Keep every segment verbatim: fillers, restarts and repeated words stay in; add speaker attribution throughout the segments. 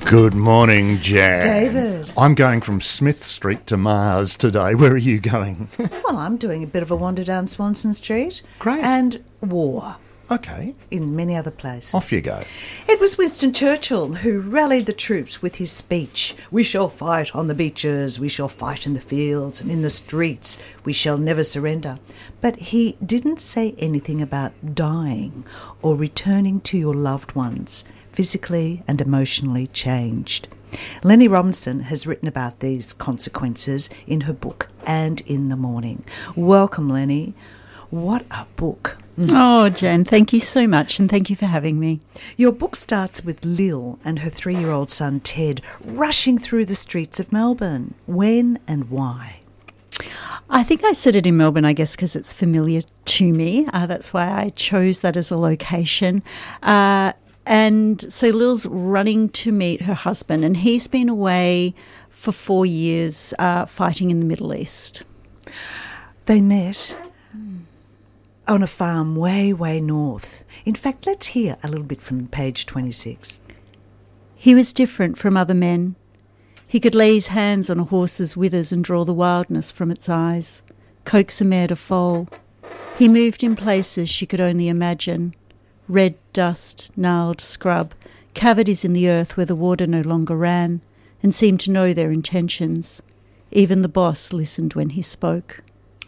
Speaker 1: Good morning, Jan.
Speaker 2: David.
Speaker 1: I'm going from Smith Street to Mars today. Where are you going?
Speaker 2: Well, I'm doing a bit of a wander down Swanson Street.
Speaker 1: Great.
Speaker 2: And war.
Speaker 1: Okay.
Speaker 2: In many other places.
Speaker 1: Off you go.
Speaker 2: It was Winston Churchill who rallied the troops with his speech. We shall fight on the beaches, we shall fight in the fields and in the streets, we shall never surrender. But he didn't say anything about dying or returning to your loved ones, physically and emotionally changed. Lenny Robinson has written about these consequences in her book, And in the Morning. Welcome, Lenny. What a book.
Speaker 3: Oh, Jan, thank you so much, and thank you for having me.
Speaker 2: Your book starts with Lil and her three-year-old son Ted rushing through the streets of Melbourne. When and why?
Speaker 3: I think I said it in Melbourne, I guess, because it's familiar to me. Uh, that's why I chose that as a location. Uh, and so Lil's running to meet her husband, and he's been away for four years uh, fighting in the Middle East.
Speaker 2: They met on a farm way, way north. In fact, let's hear a little bit from page twenty-six.
Speaker 3: He was different from other men. He could lay his hands on a horse's withers and draw the wildness from its eyes, coax a mare to foal. He moved in places she could only imagine. Red dust, gnarled scrub, cavities in the earth where the water no longer ran, and seemed to know their intentions. Even the boss listened when he spoke.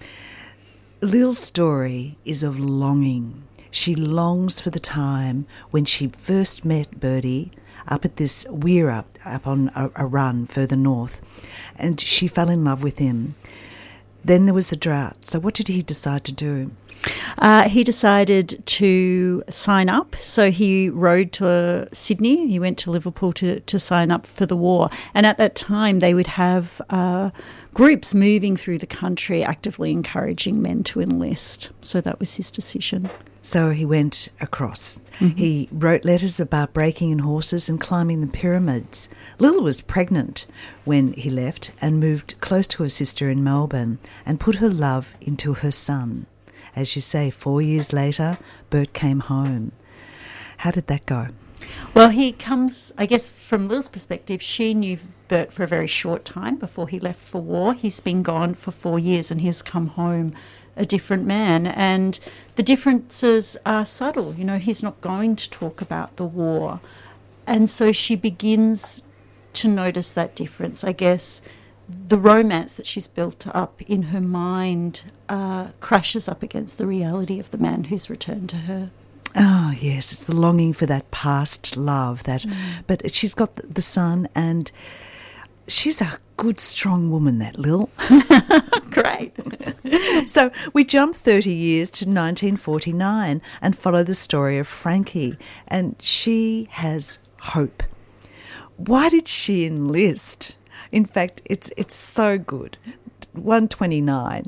Speaker 2: Lil's story is of longing. She longs for the time when she first met Bertie up at this Weira, up on a, a run further north, and she fell in love with him. Then there was the drought. So what did he decide to do?
Speaker 3: Uh, he decided to sign up. So he rode to Sydney. He went to Liverpool to, to sign up for the war. And at that time, they would have uh, groups moving through the country actively encouraging men to enlist. So that was his decision.
Speaker 2: So he went across.
Speaker 3: Mm-hmm.
Speaker 2: He wrote letters about breaking in horses and climbing the pyramids. Lil was pregnant when he left and moved close to her sister in Melbourne and put her love into her son. As you say, four years later, Bert came home. How did that go?
Speaker 3: Well, he comes, I guess, from Lil's perspective, she knew Bert for a very short time before he left for war. He's been gone for four years and he's come home a different man. And the differences are subtle. You know, he's not going to talk about the war. And so she begins to notice that difference, I guess. The romance that she's built up in her mind uh, crashes up against the reality of the man who's returned to her.
Speaker 2: Oh, yes, it's the longing for that past love. That, mm. But she's got the, the son, and she's a good, strong woman, that Lil.
Speaker 3: Great.
Speaker 2: So we jump thirty years to nineteen forty-nine and follow the story of Frankie, and she has hope. Why did she enlist? In fact, it's it's so good. one twenty-nine.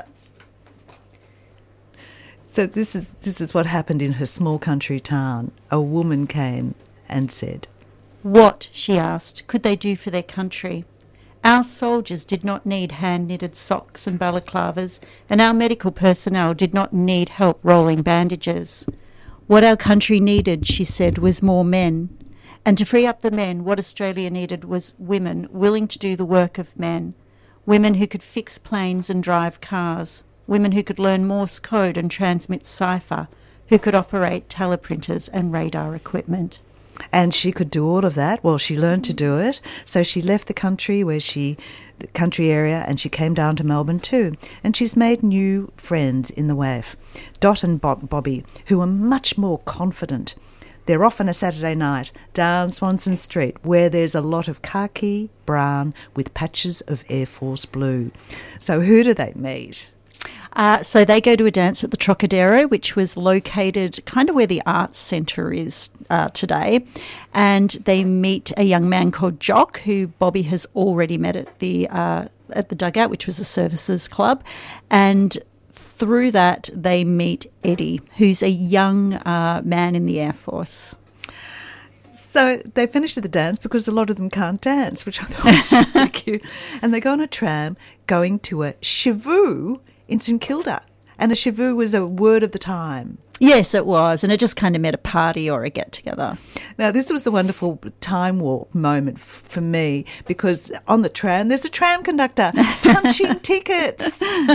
Speaker 2: So this is this is what happened in her small country town. A woman came and said,
Speaker 3: "What," she asked, "could they do for their country? Our soldiers did not need hand-knitted socks and balaclavas, and our medical personnel did not need help rolling bandages. What our country needed," she said, "was more men. And to free up the men, what Australia needed was women willing to do the work of men, women who could fix planes and drive cars, women who could learn Morse code and transmit cipher, who could operate teleprinters and radar equipment."
Speaker 2: And she could do all of that. Well, she learned to do it. So she left the country where she, the country area, and she came down to Melbourne too. And she's made new friends in the W A F, Dot and Bob, Bobby, who are much more confident. They're off on a Saturday night down Swanson Street where there's a lot of khaki brown with patches of Air Force blue. So who do they meet?
Speaker 3: Uh, so they go to a dance at the Trocadero, which was located kind of where the arts centre is uh, today. And they meet a young man called Jock, who Bobby has already met at the uh, at the Dugout, which was a services club. And through that, they meet Eddie, who's a young uh, man in the Air Force.
Speaker 2: So they finish at the dance because a lot of them can't dance, which I thought was pretty cute. And they go on a tram going to a Chivoo in St Kilda. And a Chivoo was a word of the time.
Speaker 3: Yes, it was. And it just kind of meant a party or a get-together.
Speaker 2: Now, this was a wonderful time warp moment f- for me because on the tram, there's a tram conductor punching tickets.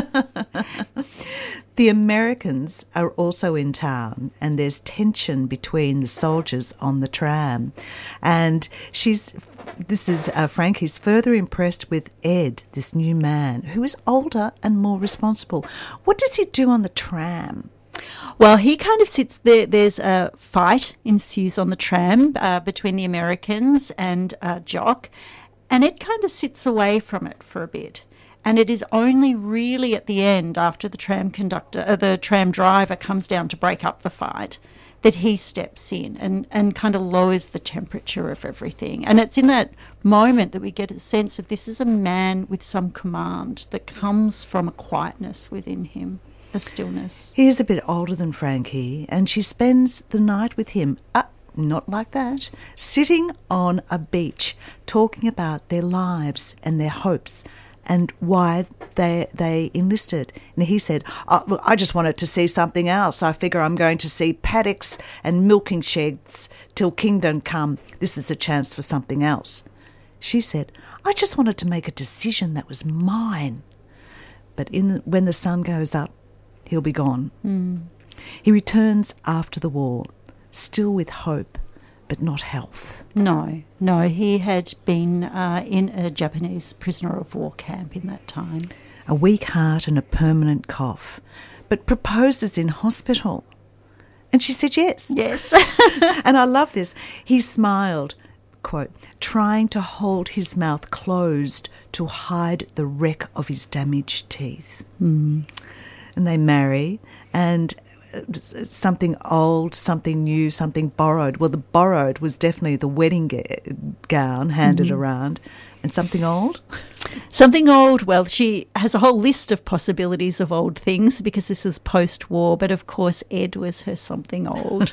Speaker 2: The Americans are also in town and there's tension between the soldiers on the tram. And she's, this is uh, Frankie's further impressed with Ed, this new man, who is older and more responsible. What does he do on the tram?
Speaker 3: Well, he kind of sits there. There's a fight ensues on the tram uh, between the Americans and uh, Jock, and Ed kind of sits away from it for a bit. And it is only really at the end, after the tram conductor, uh, the tram driver comes down to break up the fight, that he steps in and, and kind of lowers the temperature of everything. And it's in that moment that we get a sense of this is a man with some command that comes from a quietness within him, a stillness.
Speaker 2: He is a bit older than Frankie, and she spends the night with him. Uh, not like that. Sitting on a beach, talking about their lives and their hopes and why they they enlisted. And he said, oh, look, I just wanted to see something else. I figure I'm going to see paddocks and milking sheds till kingdom come. This is a chance for something else. She said, I just wanted to make a decision that was mine. But in the, when the sun goes up, he'll be gone.
Speaker 3: Mm.
Speaker 2: He returns after the war, still with hope, but not health.
Speaker 3: No, no, he had been uh, in a Japanese prisoner of war camp in that time.
Speaker 2: A weak heart and a permanent cough, but proposes in hospital. And she said yes.
Speaker 3: Yes.
Speaker 2: And I love this. He smiled, quote, trying to hold his mouth closed to hide the wreck of his damaged teeth.
Speaker 3: Mm.
Speaker 2: And they marry, and something old, something new, something borrowed. Well, the borrowed was definitely the wedding ga- gown handed mm-hmm. around. And something old?
Speaker 3: Something old, well, she has a whole list of possibilities of old things because this is post-war, but of course Ed was her something old.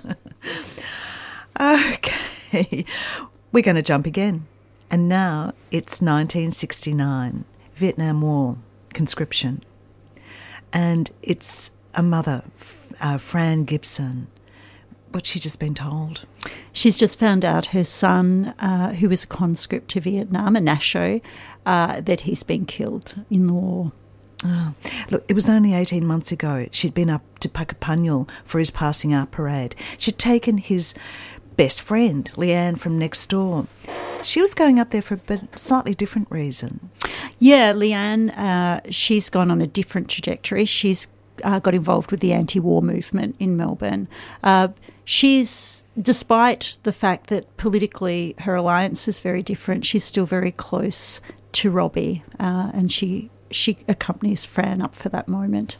Speaker 2: Okay, we're going to jump again. And now it's nineteen sixty-nine, Vietnam War, conscription. And it's a mother, uh, Fran Gibson. What's she just been told?
Speaker 3: She's just found out her son, uh, who was a conscript to Vietnam, a Nasho, uh, that he's been killed in the war.
Speaker 2: Oh. Look, it was only eighteen months ago. She'd been up to Puckapunyal for his passing out parade. She'd taken his best friend, Leanne, from next door. She was going up there for a slightly different reason.
Speaker 3: Yeah, Leanne, uh, she's gone on a different trajectory. She's uh, got involved with the anti-war movement in Melbourne. Uh, she's, despite the fact that politically her alliance is very different, she's still very close to Robbie, uh, and she she accompanies Fran up for that moment.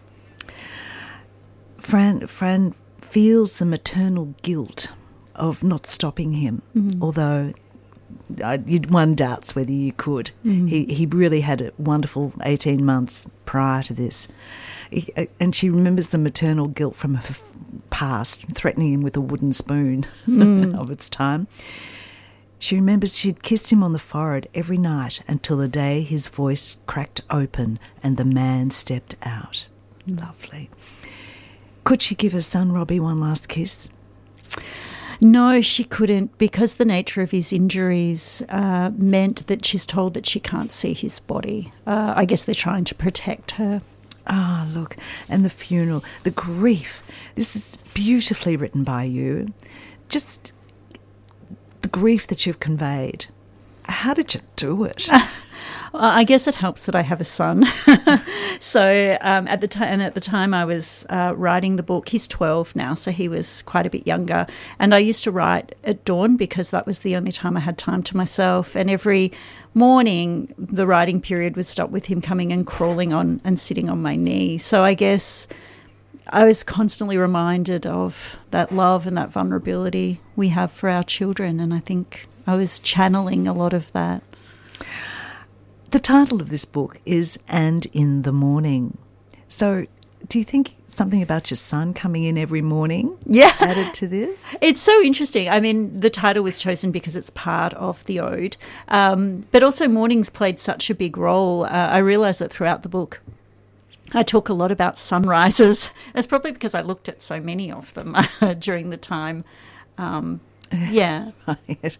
Speaker 2: Fran, Fran feels the maternal guilt of not stopping him, mm-hmm. although uh, one doubts whether you could. Mm-hmm. He he really had a wonderful eighteen months prior to this. He, uh, and she remembers the maternal guilt from her f- past, threatening him with a wooden spoon mm. of its time. She remembers she'd kissed him on the forehead every night until the day his voice cracked open and the man stepped out. Mm. Lovely. Could she give her son Robbie one last kiss?
Speaker 3: No, she couldn't, because the nature of his injuries uh, meant that she's told that she can't see his body. Uh, I guess they're trying to protect her.
Speaker 2: Ah, oh, look, and the funeral, the grief. This is beautifully written by you. Just the grief that you've conveyed. How did you do it?
Speaker 3: Well, I guess it helps that I have a son. so um, at the time, and at the time I was uh, writing the book, he's twelve now, so he was quite a bit younger. And I used to write at dawn because that was the only time I had time to myself. And every morning, the writing period would stop with him coming and crawling on and sitting on my knee. So I guess I was constantly reminded of that love and that vulnerability we have for our children. And I think I was channeling a lot of that.
Speaker 2: The title of this book is And in the Morning. So do you think something about your son coming in every morning
Speaker 3: yeah.
Speaker 2: added to this?
Speaker 3: It's so interesting. I mean, the title was chosen because it's part of the ode, um, but also mornings played such a big role. Uh, I realised that throughout the book I talk a lot about sunrises. It's probably because I looked at so many of them during the time. Um Yeah.
Speaker 2: Right.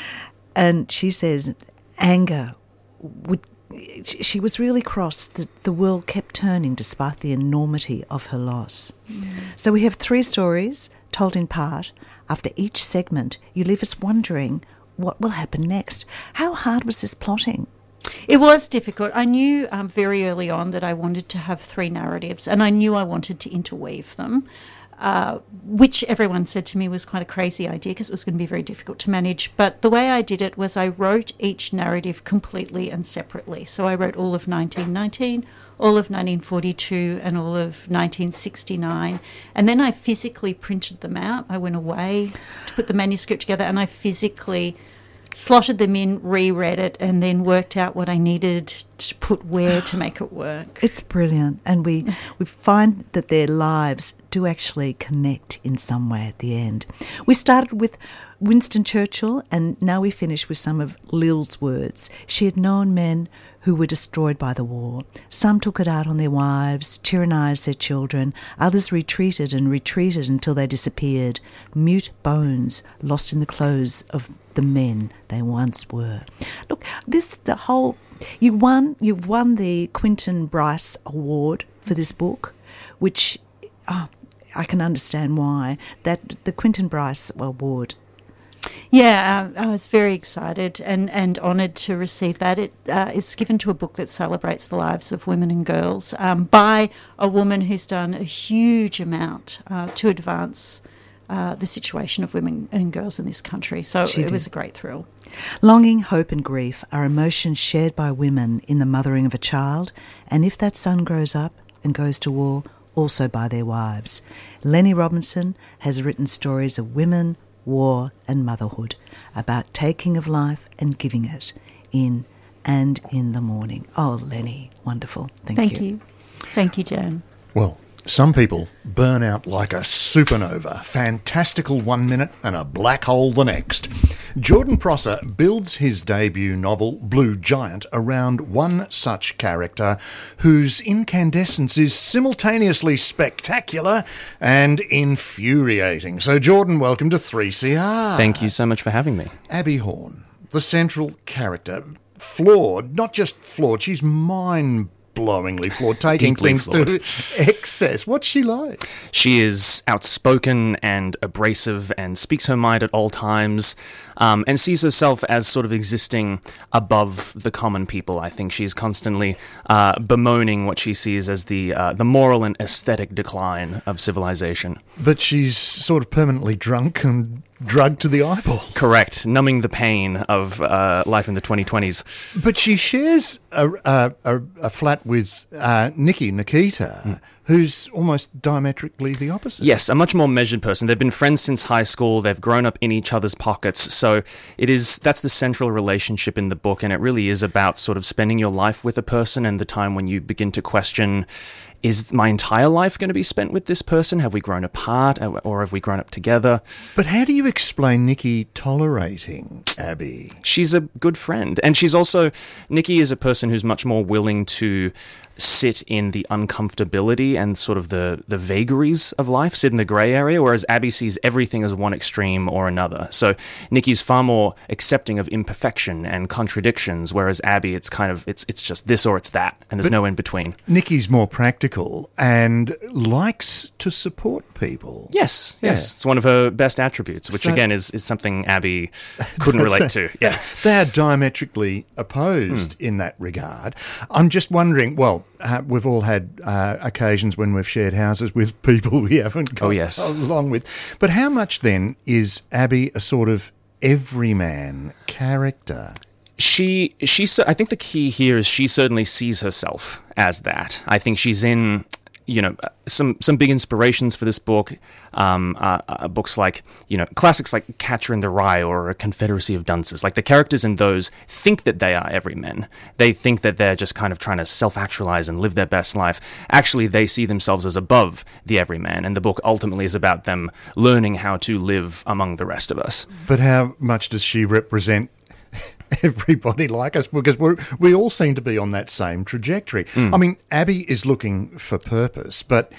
Speaker 2: And she says anger would... She was really cross that the world kept turning despite the enormity of her loss. Mm. So we have three stories told in part. After each segment, you leave us wondering what will happen next. How hard was this plotting?
Speaker 3: It was difficult. I knew um, very early on that I wanted to have three narratives, and I knew I wanted to interweave them, uh, which everyone said to me was quite a crazy idea because it was going to be very difficult to manage. But the way I did it was I wrote each narrative completely and separately. So I wrote all of nineteen nineteen, all of nineteen forty-two, and all of nineteen sixty-nine. And then I physically printed them out. I went away to put the manuscript together, and I physically slotted them in, reread it, and then worked out what I needed to put where to make it work.
Speaker 2: It's brilliant. And we, we find that their lives do actually connect in some way at the end. We started with Winston Churchill, and now we finish with some of Lil's words. She had known men who were destroyed by the war. Some took it out on their wives, tyrannised their children. Others retreated and retreated until they disappeared, mute bones lost in the clothes of the men they once were. Look, this the whole you won. You've won the Quentin Bryce Award for this book, which oh, I can understand why. That the Quentin Bryce Award.
Speaker 3: Yeah, uh, I was very excited and, and honoured to receive that. It uh, it's given to a book that celebrates the lives of women and girls um, by a woman who's done a huge amount uh, to advance uh, the situation of women and girls in this country. So
Speaker 2: She
Speaker 3: it
Speaker 2: did.
Speaker 3: was a great thrill.
Speaker 2: Longing, hope and grief are emotions shared by women in the mothering of a child, and if that son grows up and goes to war, also by their wives. Lenny Robinson has written stories of women, war and motherhood, about taking of life and giving it in and in the morning. Oh, Lenny, wonderful. Thank,
Speaker 3: Thank
Speaker 2: you.
Speaker 3: you. Thank you, Jan.
Speaker 1: Well, some people burn out like a supernova, fantastical one minute and a black hole the next. Jordan Prosser builds his debut novel, Blue Giant, around one such character whose incandescence is simultaneously spectacular and infuriating. So, Jordan, welcome to three C R.
Speaker 4: Thank you so much for having me.
Speaker 1: Abby Horn, the central character, flawed, not just flawed, she's mind blowingly flawed, taking
Speaker 4: Deeply
Speaker 1: things
Speaker 4: flawed.
Speaker 1: to excess. What's she like?
Speaker 4: She is outspoken and abrasive and speaks her mind at all times, um, and sees herself as sort of existing above the common people. I think she's constantly uh, bemoaning what she sees as the uh, the moral and aesthetic decline of civilization.
Speaker 1: But she's sort of permanently drunk and drugged to the eyeballs.
Speaker 4: Correct, numbing the pain of uh, life in the twenty twenties.
Speaker 1: But she shares a, a, a, a flat with uh, Nikki, Nikita, mm. who's almost diametrically the opposite.
Speaker 4: Yes, a much more measured person. They've been friends since high school. They've grown up in each other's pockets. So it is that's the central relationship in the book, and it really is about sort of spending your life with a person and the time when you begin to question, is my entire life going to be spent with this person? Have we grown apart, or have we grown up together?
Speaker 1: But how do you explain Nikki tolerating Abby?
Speaker 4: She's a good friend. And she's also, Nikki is a person who's much more willing to sit in the uncomfortability and sort of the, the vagaries of life, sit in the grey area, whereas Abby sees everything as one extreme or another. So Nikki's far more accepting of imperfection and contradictions, whereas Abby, it's kind of, it's it's just this or it's that, and there's
Speaker 1: But
Speaker 4: no in between.
Speaker 1: Nikki's more practical and likes to support people.
Speaker 4: Yes, yes.
Speaker 1: Yeah.
Speaker 4: It's one of her best attributes, which
Speaker 1: So-
Speaker 4: again is, is something Abby couldn't relate to. Yeah.
Speaker 1: They are diametrically opposed
Speaker 4: Hmm.
Speaker 1: in that regard. I'm just wondering, well, uh, we've all had uh, occasions when we've shared houses with people we haven't got
Speaker 4: Oh, yes.
Speaker 1: along with. But how much then is Abby a sort of everyman character?
Speaker 4: She, she, cer- I think the key here is she certainly sees herself as that. I think she's in, you know, some some big inspirations for this book. Um, uh, uh, books like, you know, classics like Catcher in the Rye or A Confederacy of Dunces. Like the characters in those think that they are everymen. They think that they're just kind of trying to self-actualize and live their best life. Actually, they see themselves as above the everyman, and the book ultimately is about them learning how to live among the rest of us.
Speaker 1: But how much does she represent everybody like us? Because we we all seem to be on that same trajectory. I mean, Abby is looking for purpose, but